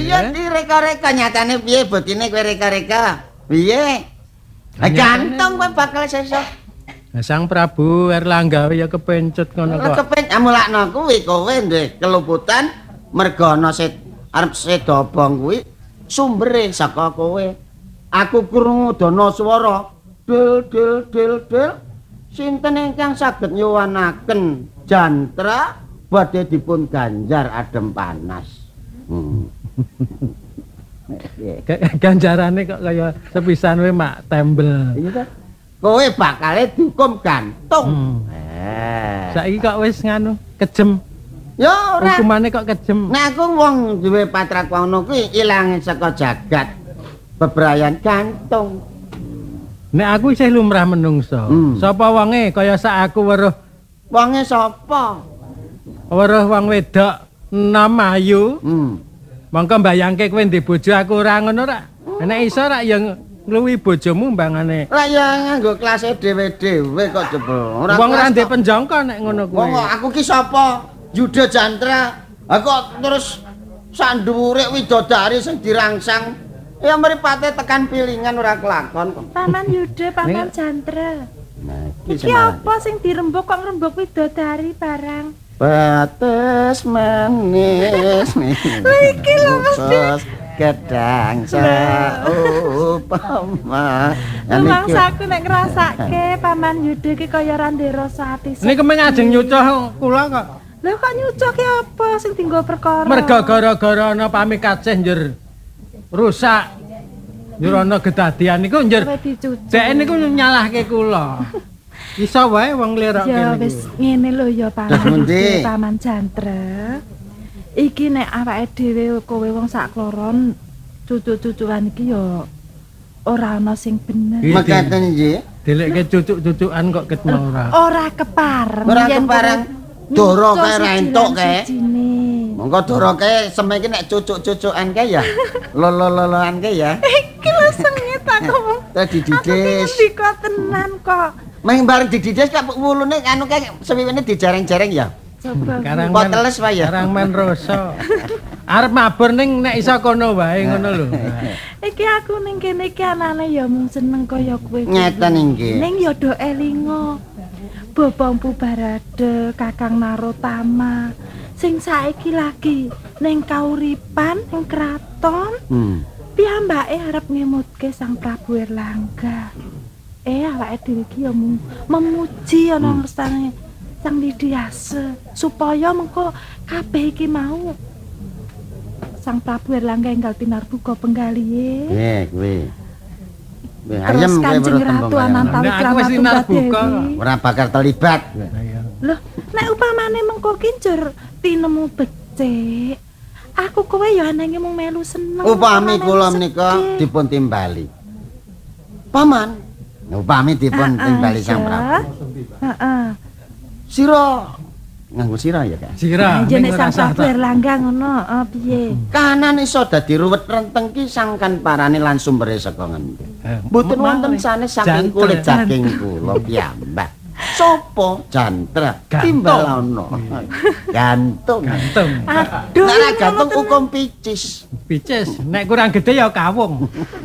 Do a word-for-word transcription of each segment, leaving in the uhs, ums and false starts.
Iya direka-reka nyatane piye botine kowe reka-reka. Piye? Ganteng kowe bakal sesuk. Nah, Sang Prabu Erlangga ya kepencut ngono kok. Kepen amulakno kuwi kowe ndek keluputan merga ana set arep sedobong kuwi sumbere saka kowe. Aku krungu dana swara dil dil dil dil sinten ingkang saged nyuwanaken jantra badhe dipun ganjar adem panas. Hmm. Ganjarane kok kaya sepisan we mak tembel. Iya ta. Kowe bakale dihukum gantung. Hmm. Eh. Saiki kok wis nganu kejem. Ya ora. Hukumane kok kejem. Nek aku wong duwe patrak ngono kuwi ilange saka jagat. Bebrayan gantung. Nek aku isih lumrah menungso. Hmm. Sapa wonge kaya sak aku weruh Wonge sapa? weruh wong wedok enom ayu. Hmm. Mongko mbayangke kowe ndek bojo aku ora ngono ra. Nek iso ra ya ngluwi bojomu mbangane. Lah ya nganggo klase dhewe-dhewe kok jebul. Wong ora ndek penjangka nek ngono kuwi. Wong aku ki sapa? Yuda Jantra. Ha kok terus sak dhuwure widodari sing dirangsang. Ya mripate tekan pilingan ora kelakon kok. Paman Yuda, Paman Jantra. Nah, Iki apa sing dirembuk kok ngrembuk widodari barang? Batas manis nih. Iki lho mesti gedang saupama. Rumangsaku nek ngrasake Paman Yuda iki kaya rande rasa ati. Niki mung ajeng nyucuh kula kok. Lha kok nyucuk ki apa sing dienggo perkara? Merga gara-gara ana pamikaceh njur rusak. Njur ana gedadian niku njur Kowe dicucuk. dek niku nyalahke kula. Iso wae wong lirok Ya kene. wis ngene lho ya Terus Paman pundi? Yuda, Paman Jantra. Iki nek awake dhewe kowe wong sakloron cucuk-cucukan iki ya ora ana sing bener. Iya, Mekaten nggih. Dilekke cucuk-cucukan kok ket ora. Ora kepareng. Ora yen kepareng. kowe Doro nyucuk kae ra siji entuk lan kae. sijine. Monggo doro kae semene iki nek cucuk-cucukan kae ya. Lolo-loloan kae ya. Iki lho sengit aku. Terus dididis. Ndika tenan kok. Meng bareng dididis kok wulune anu kae sewiwene dijareng-jareng ya. Coba. Karang Kok teles wae ya. Karang men rasa. Arep mabur ning nek iso kono wae ngono lho. Iki aku ning kene iki anane ya mung seneng kaya kowe. Ngeten nggih. Ning ya do elingo. Bobongku Barade, Kakang Narotama sing saiki lagi ning kauripan ning kraton. Hmm. Piyambake arep ngemutke Sang Prabu Erlangga. Eh awake dhewe iki ya mung memuji ana ngersane Sang Widyase supaya mengko kabeh iki mau Sang Prabu Erlangga enggal pinarbuka penggalihe. Nggih kuwi. Wih, Terus ayem kowe Kanjeng menurut Ratu tembung Anantawi Nah, aku wis pinarbuka kok. ora bakal terlibat. Loh, nek upamane mengko ki njur tinemu becik. Aku kowe ya anenge mung melu seneng. Upami melu kula sedih. menika dipun timbali. Paman, upami dipun Ah, ah, timbali Sang ya. Prabu. Heeh. Sira nganggo sira ya, Kak. Sira Aja ning nek ora Sang sah Prabu Erlangga ngono, oh piye? Kahanan iso dadi ruwet renteng ki sangkan parane lan sumbere saka ngendi. Eh, Mboten mau- wonten sanes saking Jantra. kulit saking kula piyambak. Sopo Jantra Gantung. timbal ana. Gantung. gantung. Aduh, Nek ora ngono gantung tenan. hukum picis. Picis, nek kurang gede ya kawung.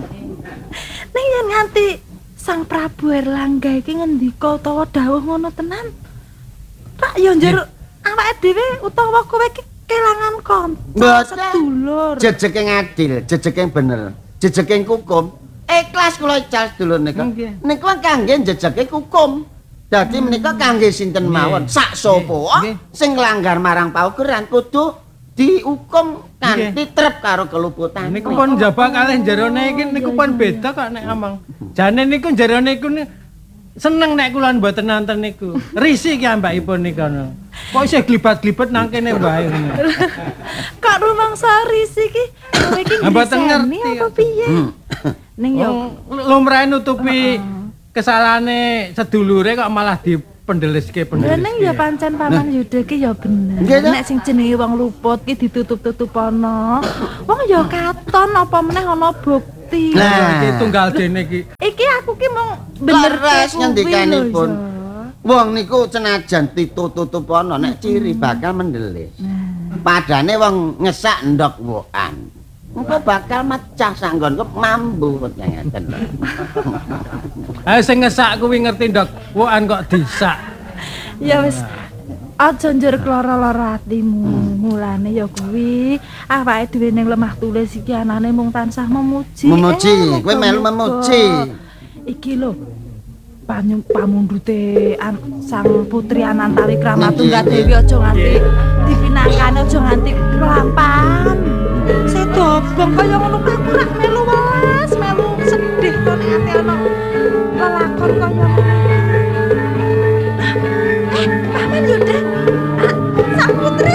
Ning yen nganti Sang Prabu Erlangga iki ngendika utawa dawuh ngono tenan. Tak ya njur awake dhewe utawa kowe iki kelangan kanca Mboten. sedulur. Jejeke ngadil, jejeke bener, jejeke hukum. Ikhlas kula ical sedulur nika. Nggih. Nika kangge jejeke hukum. Dadi menika kangge sinten Nggih. mawon sak sapa Nggih. sing nglanggar marang paugeran kudu dihukum kanthi trep karo keluputan. Niku pun njaba kalih jerone iki niku pun beda kok nek ngomong. Jane niku jerone iku ni- seneng nek kula mboten nonton niku. Risi ki ambakipun niku. Kok isih glibat-glibet nang kene wae ngono. Kok rumangsa risi iki kowe iki Ah, mboten ngriseni ngerti. apa piye? Ning ya Wong lumrahe nutupi kesalahane sedulure kok malah dipendeliske Ya pendeliske. ning ya pancen Paman Yuda ki ya bener. Nggih, Ta? Nek sing jenenge wong luput ki ditutup-tutup ana. Wong ya katon apa meneh ana bukti. Lah. Iki tunggal dene iki. Iki aku ki mung bener Leres kuwi ngendikanipun. lho, ya. Wong niku senajan ditutup ana nek ciri bakal mendelis. Padane wong ngesak ndok wokan. engko bakal mecah sanggonku mambu kok ngeten lho. Ayo sing ngesak kuwi ngerti ndok, wokan kok disak. Ya wis aja njur kloro-loro atimu. Mulane ya kuwi awake dhewe ning lemah tulis iki anane mung tansah memuji. Memuji, Eh, kowe melu memuji. Iki lho panyum pamundhute an, sang putri Anantawi Kramatunggal Dewi aja nganti dipinakane aja nganti kelampan. Sedobong kaya ngono kuwi aku rak melu welas, melu sedih to nek ati ana lelakon kaya ngono. Eh, Paman Yuda, sang putri.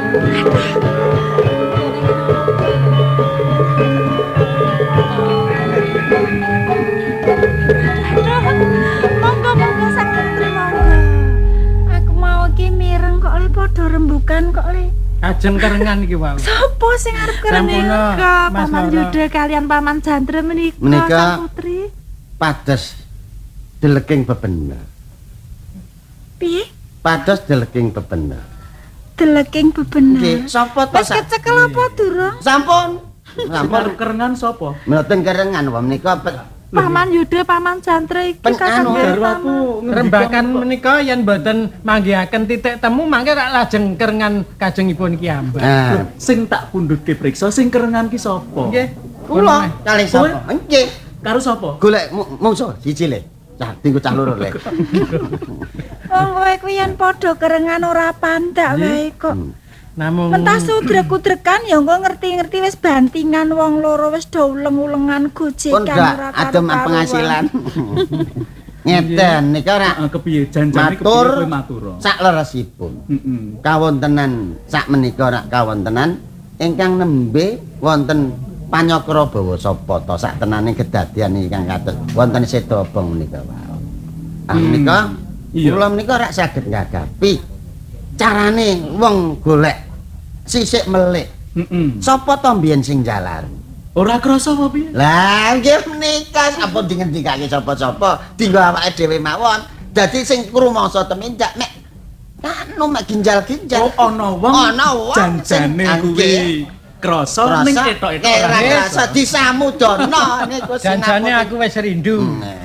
Monggo-monggo sang putri monggo. Aku mau iki mireng kok le padha rembukan kok le. Kajeng kerengan iki wae. Sopo sing arep kerene Sampun, ka Mas Paman Loro. Yuda kalian Paman Jandra menika Menika. sang putri? Pados deleking bebener. Piye? Pados deleking bebener. Deleking Nggih, bebener. sapa to Wis sak? kecekel apa durung? Sampun. Sampun Sampun kerengan sapa? mboten kerengan wae menika pe- Paman Yuda, Paman Jandra iki Pen- kakang anu, Garwaku Rembakan menika yen boten manggihaken titik temu mangke rak lajeng kerengan kajengipun Ki Ambak. Nah, sing tak pundhutke priksa sing kerengan ki sapa? Nggih. kula kalih sapa? Nggih. Karo sapa? Golek mu- mungsuh siji le. Cah tinggu cah loro le. Wong kowe kuwi yen padha kerengan ora pandak wae kok. Namung Mentah sudrek-udrekan ya engko ngerti-ngerti wis bantingan wong loro wis do uleng-ulengan Pun gojekan gak ora adem karu-karuan. penghasilan. Ngeten nika ora Ah, kepiye janjane kepiye matur kowe matur? sak leresipun. Heeh. Kawontenan sak menika rak kawontenan ingkang nembe wonten panyakra bawa sapa to sak tenane kedadian ingkang kados wonten Sedobong menika wae. Ah Hmm, menika iya. kula menika rak saged ngagapi carane wong golek sisik melik. Heeh. Sapa to mbiyen sing jalar? Ora krasa apa piye? Lah nggih menika sampun dingendikake sapa-sapa dinggo awake dhewe mawon. Dadi sing krumangsa teminjak mek anu mek ginjal-ginjal. Oh ana wong Ana wong sing- janjane kuwi krasa ning ketok-ketok ora ora krasa disamudono niku janjane sinapun- aku wis rindu. Nah,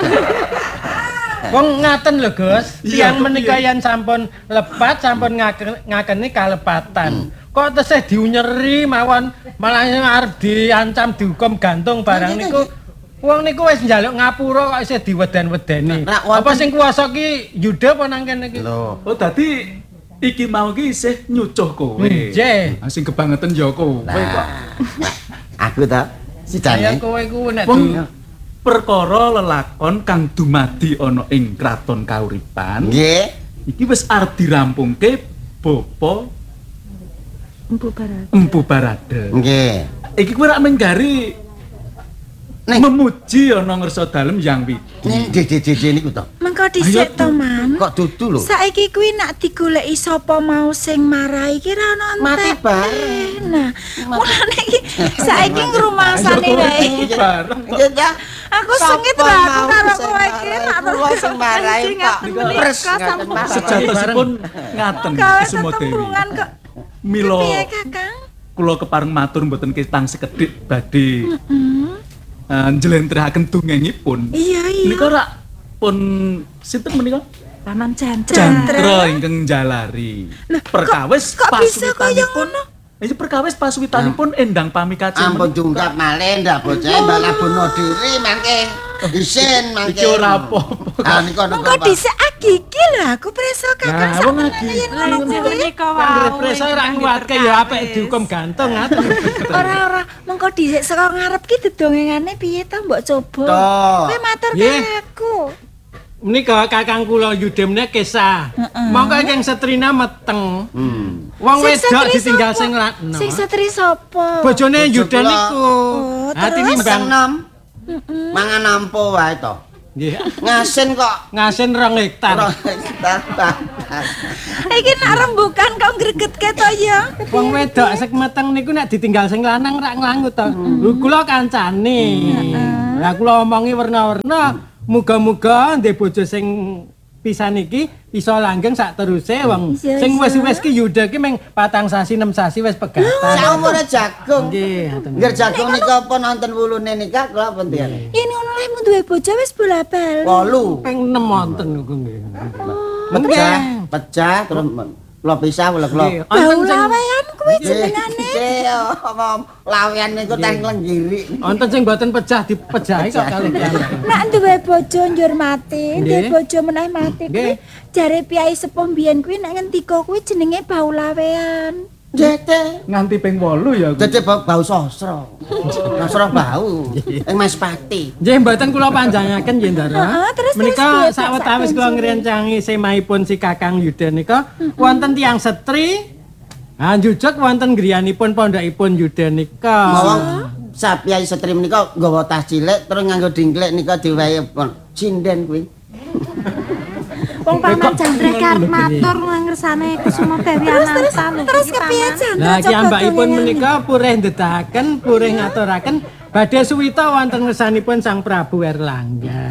Wong ngaten lho Gus, Iya, tiyang menika iya. yen sampun lepat sampun ngake- ngakeni kalepatan. Kok tesih diunyeri mawon malah arep diancam dihukum gantung barang niku. Wong niku wis njaluk ngapura kok isih diweden-wedeni. Rak wonten- Apa sing kuwasa ki Yuda apa nang kene iki? lho. Oh dadi iki mau ki isih nyucuh kowe. Nggih. Ah, sing kebangetan ya kowe kok. Nah, aku ta Saya sidane kowe ku nek Wong du- perkara lelakon kang dumadi ana ing kraton kauripan. nggih. Iki wis arep dirampungke bapa Empu Barat. Empu Barada. Nggih. Iki kowe rak menggari Ning memuji ana ngersa dalem yang widi. ning dede-dede niku to. Mengko dhisik to, Man. Kok dudu lho. Saiki kuwi nak digoleki sapa mau sing marai iki ra ono entek. Mati bareng. Nah, mulane iki saiki ngrumangsani wae. Bareng. Nggih ta. Aku Sapa sengit ra aku mau karo sing kowe iki marai, nak kula sing marai kok. Pres Menika ngaten sampun mawon. Sejatosipun ngaten Kae Sumodewi. tetembungan kok. Mila Piye, Kakang? kula kepareng matur mboten ketang sekedhik badhe Hmm. uh, njlentrehake dongengipun. Iya, iya. Menika rak pun sinten menika? Paman Jandra. Jantra ingkang jalari. Perkawis kok bisa kaya pasuwitanipun. ngono? Iki perkawis pasuwitanipun endang pamikajen. Ampun dungkap malih ndak bocah malah bunuh diri mangke. Isin mangke. Iki ora apa-apa. Ah niku niku. Mengko dhisik agiki lho aku preso Kakang Nah, wong sakmenane agiki. yen ngono kuwi. menika wae. Represa ora kuwatke ya apik dihukum gantung ngaten. Ora ora, mengko dhisik saka ngarep ki dedongengane piye ta mbok coba. Toh. Kowe matur Nggih. karo aku. Menika kakang kula Yudemne kisah. Mongko ingkang setrina meteng. Hmm. Wong Sing wedok setri ditinggal sapa? sing lanang. Sing setri sapa? Bojone Bojo Yuda kula. niku. Oh, Ati terus? nimbang. Senam. Mangan ampo wae to. Nggih. Ngasin kok. Ngasin rong hektar. Ora Iki nak rembukan kok gregetke to ya. Wong wedok sek meteng niku nek ditinggal sing lanang rak nglangut to. Lho kula kancane. Lah kula omongi werna-werna, muga-muga ndek bojo sing pisan iki iso langgeng sak teruse wong Iya, sing iya. wis-wis ki Yuda ki meng patang sasi enam sasi wis pegatan. Saumure jagung. Nggih, ngoten. Ngger jagung nika apa nonton wulune nika kula pun tiyang. Ini ono lemu duwe bojo wis bola-bali. Wolu. Ping enam wonten niku nggih. Pecah, pecah terus kula pisah kula kula. Nggih, Bau wonten sing lawean kuwi jenengane. Nggih, lawean niku teng lenggiri. wonten sing mboten pecah dipejahi kok kalih piyambak. Nek duwe bojo njur mati, duwe Nggih. bojo meneh mati kuwi Nggih. jare piyai sepuh biyen kuwi nek ngendika kuwi jenenge bau lawean. Dete. Nganti ping wolu ya. Dete bau, bau sosro. Sosro bau. Ing Mespati. Nggih mboten kula panjangaken nggih Ndara. Heeh, terus, terus Menika piye, Pak, sawetawis sak kula penjuru? ngrencangi semahipun si Kakang Yuda nika wonten tiyang setri. Ah njujug wonten griyanipun pondhokipun Yuda nika. Ngomong sapyai setri menika nggawa tas cilik terus nganggo dingklek nika diwehi sinden kuwi. Wong paman jantre karep matur ngersane Kusuma Dewi Ananta lho. Terus kepiye jantre? Lah coba kiyambakipun dongeng. menika purih ndedahaken, purih ngaturaken badhe suwita wonten ngersanipun Sang Prabu Erlangga.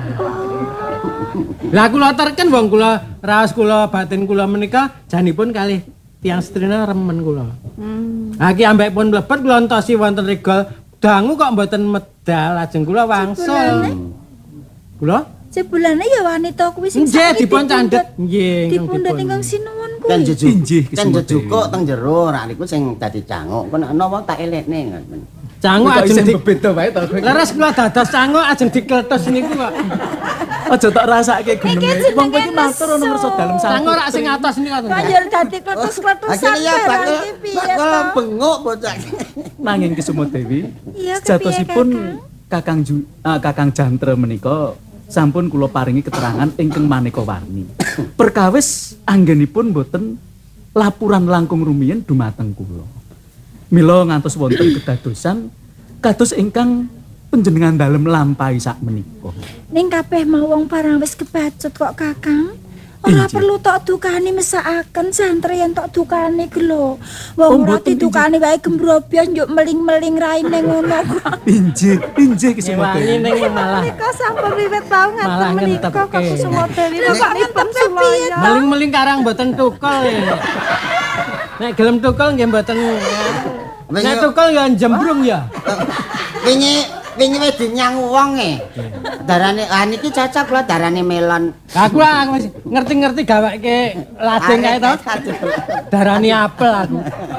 Lah kula terken wong kula raos kula batin kula menika janipun kalih tiyang setrina remen kula. Hmm. Lah kiyambakipun mlebet kula entosi wonten regol dangu kok mboten medal lajeng kula wangsul. Kula Sebulane ya wanita kuwi sing nggih sakit dipun candhet nggih dipundhut ingkang sinuwun kuwi. Kan jejuk. Injih, Kan Kusuma jejukuk teng jero ora niku sing dadi canguk. Kok ana wong tak elekne ngoten. Canguk Kok ajeng isih di bebeda wae to kowe. leres kula dados canguk ajeng dikletus niku kok. Aja tak rasake guneme. jenenge Wong kowe iki matur ono ngerso dalem Canguk sangkut. rak sing atas niku ngoten. Banjur dadi kletus-kletusan Akhire ya bakal barang iki piye bakal to? bengok bocah. Nanging Kusuma Dewi, Iya, kepiye, sejatosipun Kakang Ju- ah, Kakang Jantre menika sampun kula paringi keterangan ingkang maneka warni. Perkawis anggenipun boten laporan langkung rumiyin dumateng kula. Mila ngantos wonten kedadosan kados ingkang panjenengan dalem lampahi sak menika. Ning kabeh mau wong barang wis kebacut kok Kakang. Ora Injih. perlu tok dukani mesakaken jantre yen tok dukani gelo. Oh, Wong ora mboten, didukani wae gembrobyon njuk meling-meling raine ngono kok. Injih, injih Kusuma Wani Dewi. ning malah Menika sampun wiwit tau Malah ngaten menika kok ngentepke. Kusuma Dewi kok ngentep piye to? meling-meling karang mboten tukul. ya. Nek gelem tukul nggih mboten. Nek tukul ya jembrung ya. Wingi wingi wis dinyang wong e. Darane ah niki cocok kula darane melon. Aku lah wis ngerti-ngerti gaweke lajeng kae to. Darani apel aku.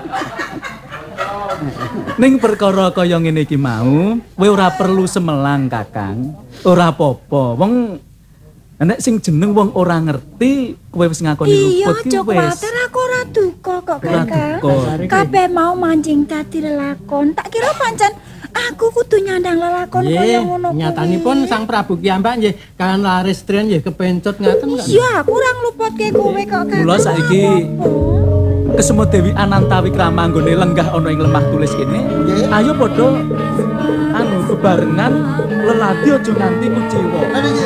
Ning perkara kaya ngene iki mau, kowe ora perlu semelang, Kakang. Ora apa-apa. Wong nek sing jeneng wong ora ngerti, kowe wis ngakoni Iya, luput ki aja wis. kuwatir aku ora duka kok Ora Kakang. duka. Kabeh mau mancing dadi lelakon. Tak kira pancen aku kudu nyandang lelakon kaya Nggih, ngono kuwi. nyatanipun Sang Prabu Kiyambak nggih kalian laris trian nggih kepencut ngaten kok. Iya, aku ora ngluputke kowe kok Kakang. Mula saiki Kusuma Dewi Ananta Wikrama anggone lenggah ana ing lemah tulis kene. Nggih. Ayo padha anu bebarengan leladi aja nganti kuciwa. Lha niki.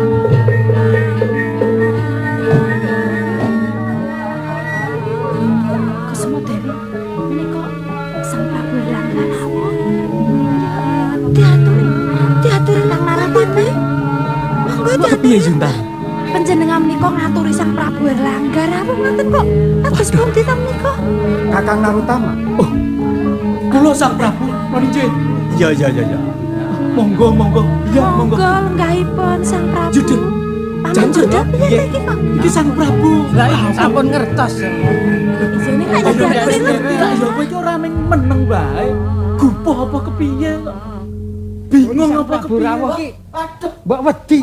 Kusuma Dewi, menika Sang Prabu Erlangga. Diaturi, diaturi nang marang Dewi. Monggo Kok diaturi. piye Yunta? Panjenengan menika ngaturi Sang Prabu Erlangga rawuh ngoten kok. Atus pundi ta menika? Kakang Narutama. Oh. Kula Sang Prabu, Marinje. Iya iya iya iya. Monggo monggo. Iya monggo. Monggo lenggahipun Sang Prabu. Yudha. Paman Janji, Yudha piye nggih. iki kok? Iki Sang Prabu. Lah iya, sampun ngertos. Isine kaya Ayo diaturi nek ya kowe iki ora ning meneng wae. Gupoh apa kepiye kok? Bingung apa Prabu kepiye? rawuh ki Aduh, mbok wedi.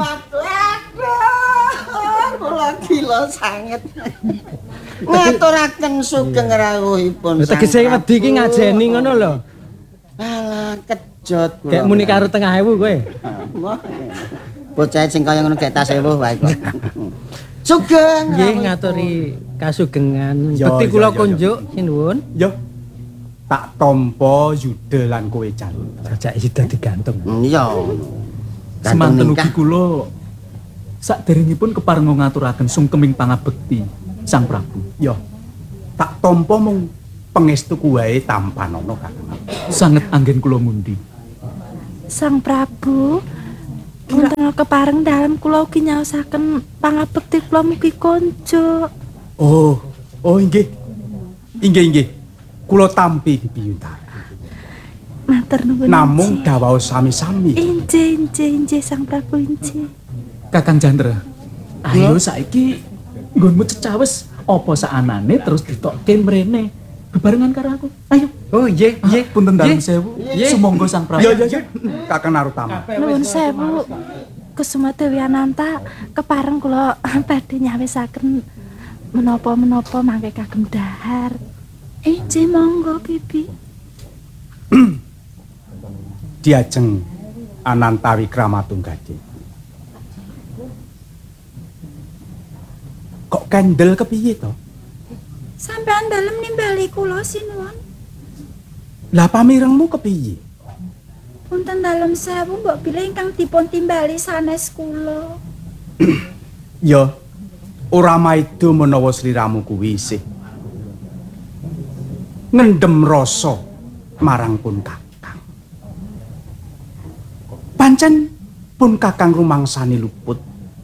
aduh. Kula gila sanget. Ngaturaken sugeng rawuhipun. Sang Tegese Prabu. wedi ki ngajeni ngono lho. Alah kejot kula. Kayak muni karo tengah ewu kowe. Wah, bocah sing kaya ngono gek tas ewu wae kok. Sugeng. Nggih rawuhipun. ngaturi kasugengan. Yo, Bekti yo, kula yo, kunjuk sinuwun. Yo. Tak tampa Yuda lan kowe Jantra. Sajak sida digantung. Hmm, Iya. Semanten nikah. ugi kula saderengipun keparenga ngaturaken sungkeming pangabekti Sang Prabu. Yo. Tak tampa mung pangestuku wae tampanono Kakang. Sanget anggen kula mundi. Sang Prabu, Wonten kepareng dalem kula ugi nyaosaken pangabekti kula mugi konco. Oh, oh inggih. Inggih inggih. Kula tampi piyuntara. Matur nuwun. Namung dawaos sami-sami. Injih, injih, injih Sang Prabu injih. Kakang Jandra. Ayo saiki nggonmu cecawes apa saanane terus ditokke mrene bebarengan karo aku. Ayo. Oh nggih, nggih. Punten dalem Nggih. sewu. Nggih. Sumangga Sang Prabu. Ya ya ya. Kakang Narutama. Nuwun sewu. Kusuma Dewi Ananta kepareng kula badhe nyawisaken menapa-menapa mangke kagem dahar. Injih monggo Bibi. Diajeng Anantawi Kramatunggadhe. Kok kendel kepiye to? Sampeyan dalem nimbali kula sinuwun. Lah pamirengmu kepiye? Punten dalem sewu mbok bilih ingkang dipun timbali sanes kula. Ya, ora maido menawa sliramu kuwi isih ngendhem rasa marang pun Kakang. Pancen pun Kakang rumangsani luput.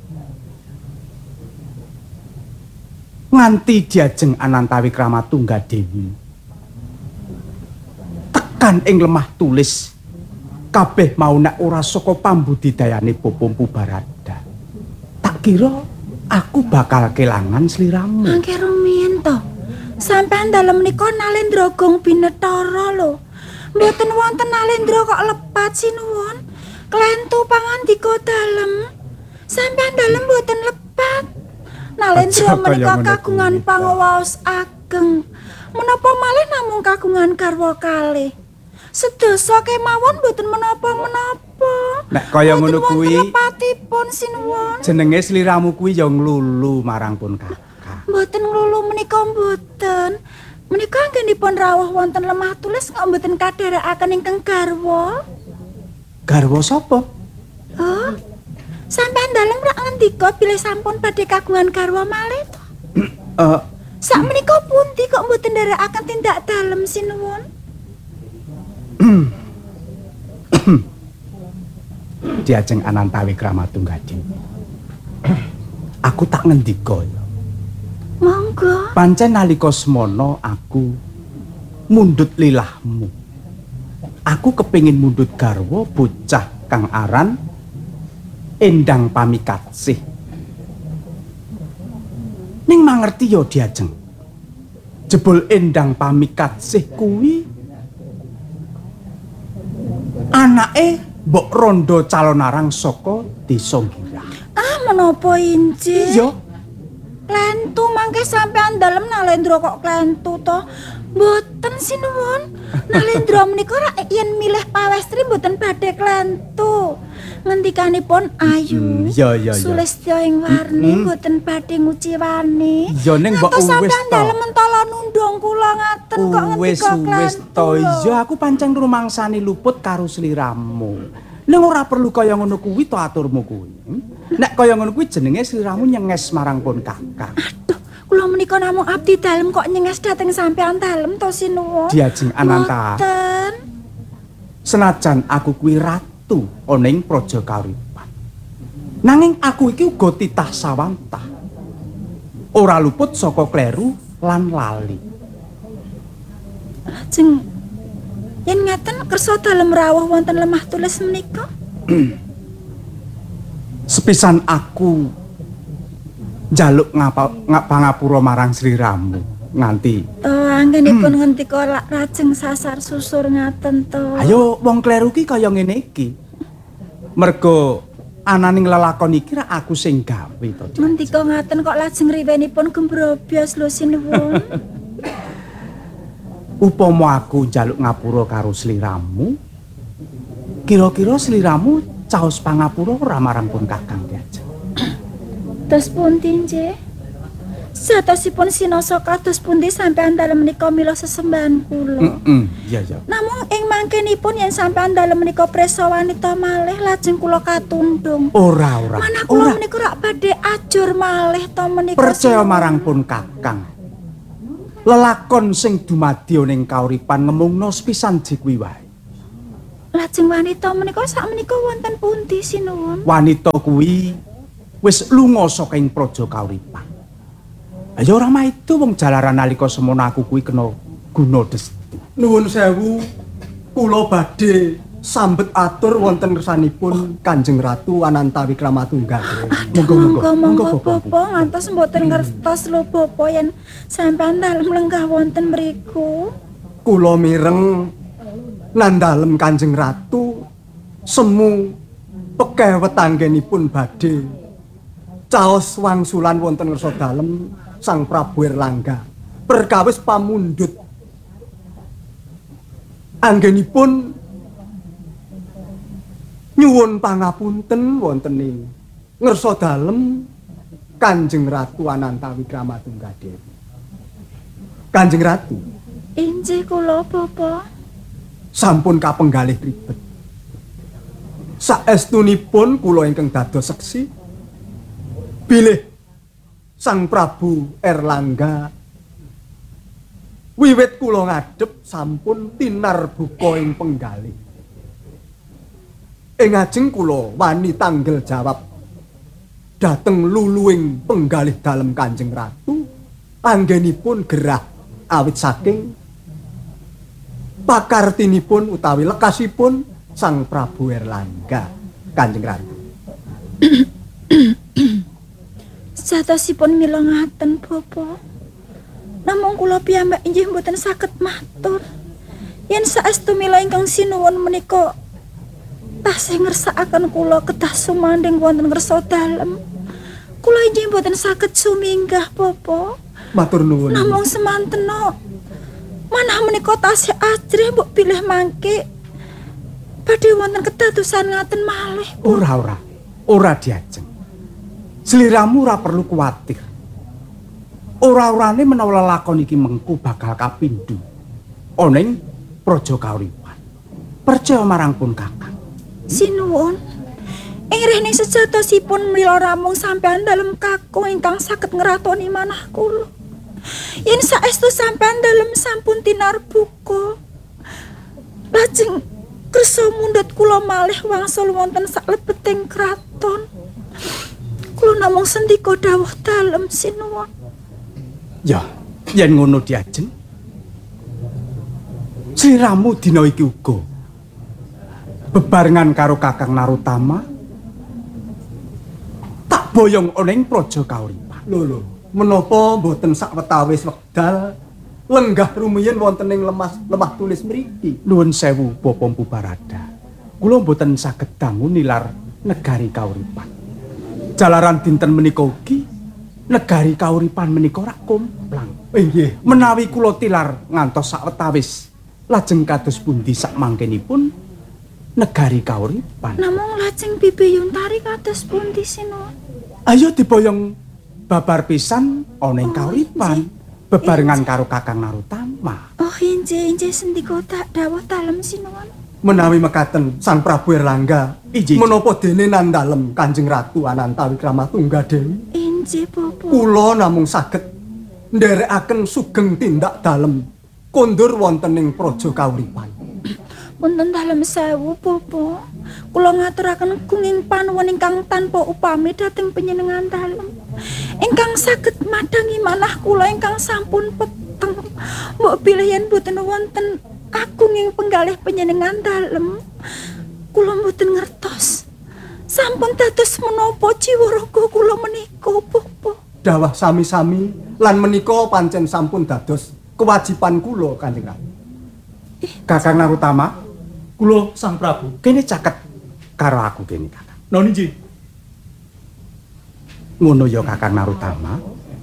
Nganti diajeng Anantawi Kramatunggadewi. Tekan ing lemah tulis kabeh mau nek ora saka pambudidayane Popompu Barada. Tak kira aku bakal kelangan sliramu. Mangke rumiyin to. Sampeyan dalem menika Nalendra Gong binetara lho. Mboten wonten Nalendra kok lepat sinuwun. Klentu pangandika dalem. Sampeyan dalem mboten lepat. Nalendra Aja kaya menika ngono kagungan kuwi. pangawaos ageng. Menapa malih namung kagungan garwa kalih. Sedasa kemawon mboten menapa-menapa. Nek kaya ngono Mboten kuwi wonten lepatipun sinuwun. jenenge sliramu kuwi ya nglulu marang pun Kakang. Mboten nglulu menika mboten. Menika anggenipun rawuh wonten lemah tulis kok mboten kadherekaken ingkang garwa. Garwa sapa? Oh. Sampeyan dalem rak ngendika bilih sampun badhe kagungan garwa malih to. Eh, Sak menika pundi kok mboten nderekaken tindak dalem sinuwun? diajeng Anantawi Kramatunggadhewi. Aku tak ngendika ya. Monggo. Pancen nalika semana aku mundhut lilahmu. Aku kepengin mundhut garwa bocah kang aran Endang Pamikatsih. Ning mangerti ya diajeng. Jebul Endang Pamikatsih kuwi anake Mbok Rondo calon arang saka Desa Girang. Ah menapa injih? Iya. Klentu mangke sampean dalem Nalendra kok klentu to? Mboten sinuwun. Nalendra menika rak yen milih pawestri mboten badhe klentu. Ngendikanipun ayu. Mm, iya, iya, iya. Sulistya ing warni mboten badhe nguciwani. Iya ning mbok Ngantos wis sampean to. dalem mentala nundung kula ngaten kok Wis ngendika wis klentu. to. Iya aku pancen rumangsani luput karo sliramu. Ning ora perlu kaya ngono kuwi to aturmu kuwi. Hmm? Nek kaya ngono kuwi jenenge sliramu nyenges marang pun Kakang. Aduh, kula menika namung abdi dalem kok nyenges dhateng sampean dalem to sinuwun. Diajeng Ananta. Mboten. Senajan aku kuwi ratu ana ing praja Kawripan. Nanging aku iki uga titah sawantah. Ora luput saka kleru lan lali. Lajeng yen ngeten kersa dalem rawuh wonten lemah tulis menika. Sepisan aku njaluk ngapa ngap pangapura marang sliramu nganti. To anggenipun ngendika la- lajeng sasar susur ngaten to. Ayo wong kleru ki kaya ngene iki. Mergo ananing lelakon iki ra aku sing gawe to. Ngendika ngaten kok lajeng riwenipun gembrobyos lho sinuwun. Upama aku njaluk ngapura karo sliramu, kira-kira sliramu caos pangapura ora marang pun Kakang Diajeng. Dos pundi nggih? Satosipun sinasa kados pundi sampean dalem menika mila sesembahan kula. Heeh, iya ya. Namung ing mangkenipun yen sampean dalem menika presa wanita malih lajeng kula katundung. Ora ora. Mana Ora kula menika rak badhe ajur malih to menika. percaya sinuwun. marang pun Kakang. Lelakon sing dumadi ning kauripan ngemungna sepisan kuwi wae. Lajeng wanita menika sakmenika wonten pundi sinuwun? Wanita kuwi wis lunga saking praja kauripan. Ayo ora maido wong jalaran nalika semono aku kuwi kena guna desti. Nuwun sewu, kula badhe sambet atur wonten kersanipun Kanjeng Ratu Anantawi Kramatunggal. Monggo monggo Bapa ngantos mboten ngertos lho Bapa yen sampean dalem lenggah wonten mriku. Kula mireng nandalem Kanjeng Ratu semu pekewet anggenipun badhe caos wangsulan wonten ngersa dalem Sang Prabu Erlangga perkawis pamundhut anggenipun nyuwun pangapunten wonten ing ngersa dalem Kanjeng Ratu Anantawi Kramatunggal. Kanjeng Ratu, inggih kula Bapa. Sampun kapenggalih ribet. Saestunipun kula ingkang dados seksi bilih Sang Prabu Erlangga wiwit kula ngadhep sampun tinarbuka ing penggalih. Ing ajeng kula wani tanggel jawab dhateng luluing penggalih dalem Kanjeng Ratu anggenipun gerah awit saking pakartinipun utawi lekasipun Sang Prabu Erlangga. Kanjeng Ratu. Satosipun mila ngaten Bapa. Namung kula piyambak inggih mboten saged matur. Yen saestu mila ingkang sinuwun menika tasih ngersakaken kula kedah sumandhing wonten ngersa dalem. Kula inggih mboten saged suminggah Bapa. Matur nuwun. Namung semantena manah menika tasih ajrih mbok pilih mangke badhe wonten kedadosan ngaten malih. Ora ora. Ora diajeng. Sliramu ora perlu kuwatir. Ora-orane menawa lelakon iki mengku bakal kapindho ana ing praja kauripan. Percaya marang pun Kakang. Sinuwun. Ing rene sejatosipun mila ramung sampean dalem kakung ingkang saged ngratoni manah kula. Yen saestu sampean dalem sampun tinarbuka. Lajeng kersa mundhut kula malih wangsul wonten saklebeting kraton. Kula namung sendika dawuh dalem sinuwun. Ya, yen ngono diajeng. Sliramu dina iki uga bebarengan karo Kakang Narutama tak boyong ana ing praja kauripan. Lho lho, menapa mboten sakwetawis wekdal lenggah rumiyin wonten ing lemah lemah tulis mriki? Nuwun sewu Bapa Mpu Barada. Kula mboten saged dangu nilar negari kauripan. Jalaran dinten menika ugi negari kauripan menika rak komplang. Inggih, menawi kula tilar ngantos sawetawis lajeng kados pundi sakmangkenipun negari kauripan. Namung lajeng Bibi Yuntari kados pundi sinuwun? Ayo diboyong babar pisan ana ing kauripan bebarengan karo Kakang Narutama. Oh inggih inggih sendika tak dawuh dalem sinuwun. Menawi mekaten Sang Prabu Erlangga menapa dene nandalem Kanjeng Ratu Anantawi Kramatunggal Dewi. Inggih Bapa. Kula namung saged nderekaken sugeng tindak dalem kondur wonten ing praja kauripan. Punten dalem sewu Bapa. Kula ngaturaken gunging panuwun ingkang tanpa upami dhateng panjenengan dalem. Ingkang saged madangi manah kula ingkang sampun peteng. Mbok bilih yen boten wonten agunging penggalih panjenengan dalem. Kula mboten ngertos. Sampun dados menapa jiwa raga kula menika, Bapa. Dawah sami-sami lan menika pancen sampun dados kewajiban kula Kanjeng Ratu. Kakang Narutama, kula Sang Prabu kene caket karo aku kene Kakang. Noni nggih. Ngono ya Kakang Narutama.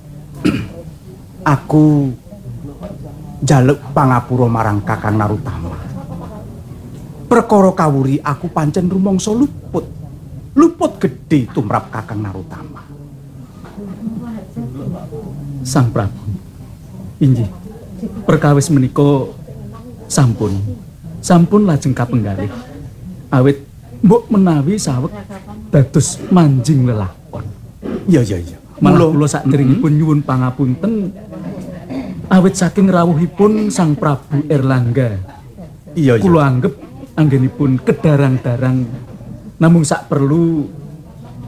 Aku njaluk pangapura marang Kakang Narutama. Perkara kawuri aku pancen rumangsa luput. Luput gedhe tumrap Kakang Narutama. Sang Prabu. Inggih. Perkawis menika sampun sampun lajeng kapenggalih. Awit mbok menawi saweg dados manjing lelakon. Iya iya iya. Malah kula sakderengipun nyuwun pangapunten awit saking rawuhipun Sang Prabu Erlangga. Iya iya. Kula anggep anggenipun kedarang-darang namung sak perlu